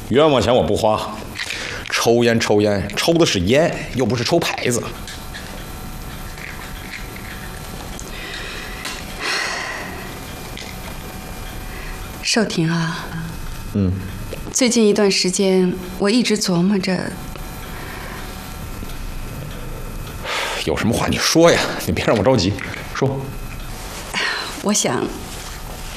冤枉钱我不花，抽烟抽的是烟，又不是抽牌子。 寿婷啊，最近一段时间我一直琢磨着， 有什么话你说呀，你别让我着急，说。 我想